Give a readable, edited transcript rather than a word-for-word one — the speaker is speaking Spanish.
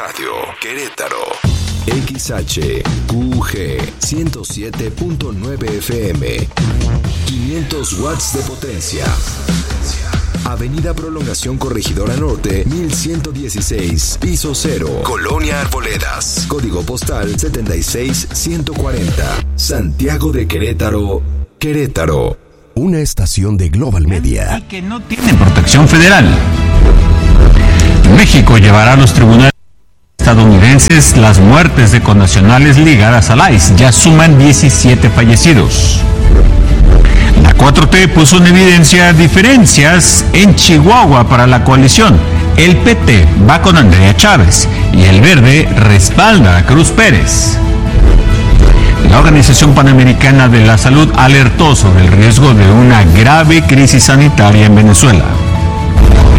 Radio Querétaro. XHQG 107.9 FM. 500 watts de potencia. Avenida Prolongación Corregidora Norte, 1116, piso 0, Colonia Arboledas, código postal 76140, Santiago de Querétaro, Querétaro. Una estación de Global Media. Y que no tiene protección federal. México llevará a los tribunales estadounidenses las muertes de connacionales ligadas al ICE. Ya suman 17 fallecidos. La 4T puso en evidencia diferencias en Chihuahua para la coalición. El PT va con Andrea Chávez y el Verde respalda a Cruz Pérez. La Organización Panamericana de la Salud alertó sobre el riesgo de una grave crisis sanitaria en Venezuela.